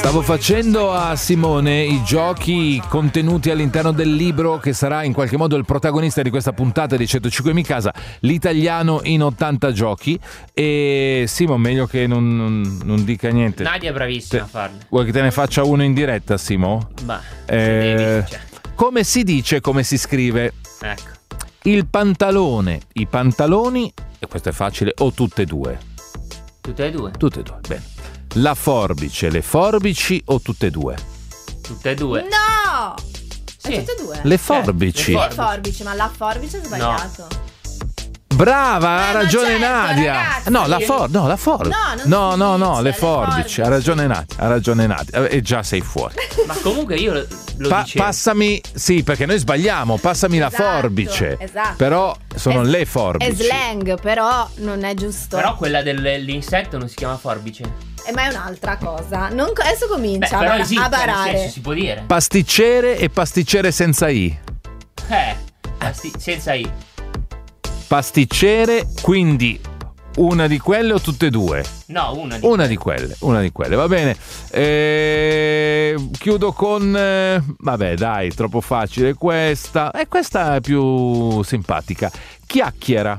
Stavo facendo a Simone i giochi contenuti all'interno del libro che sarà in qualche modo il protagonista di questa puntata di 105 casa, l'italiano in 80 giochi. E Simo, meglio che non dica niente. Nadia è bravissima a farlo. Vuoi che te ne faccia uno in diretta, Simo? Come si dice, come si scrive? Ecco. Il pantalone, i pantaloni, e questo è facile, o tutte e due? Tutte e due? Tutte e due, bene. La forbice, le forbici o tutte e due? Tutte e due. No! Sì. È tutte e due. Le forbici. Le forbici, ma la forbice è sbagliato. Brava, ha ragione certo, Nadia. ragazzi. No, la forbice. No, No, le le forbici. Ha ragione Nadia. E già sei fuori. Ma comunque io lo dicevo. Passami, sì, perché noi sbagliamo. Passami la forbice. Esatto. Però sono le forbici. È slang, però non è giusto. Però quella dell'insetto non si chiama forbice. Ma è un'altra cosa. Adesso comincia però a esiste, barare. nel senso, si può dire. Pasticcere e pasticcere senza i. Senza i. Pasticcere, quindi una di quelle o tutte e due? No, Una di quelle, va bene. Chiudo con vabbè, dai, troppo facile questa. Questa è più simpatica. Chiacchiera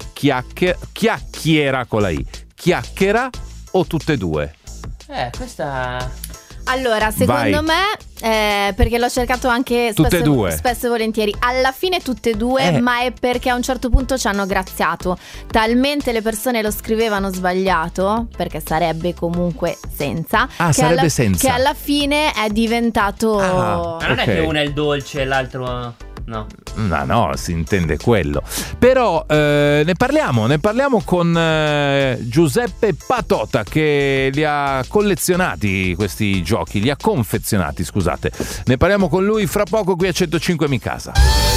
con la i. Chiacchiera o tutte e due? Questa. Allora, secondo me, perché l'ho cercato anche Tutte e due. spesso e volentieri, alla fine tutte e due, ma è perché a un certo punto ci hanno graziato. Talmente le persone lo scrivevano sbagliato, perché sarebbe comunque senza. Sarebbe senza. Che alla fine è diventato... Ma non è che uno è il dolce e l'altro... No, si intende quello. Però ne parliamo con Giuseppe Patota, che li ha collezionati questi giochi, li ha confezionati, scusate. Ne parliamo con lui fra poco qui a 105 casa.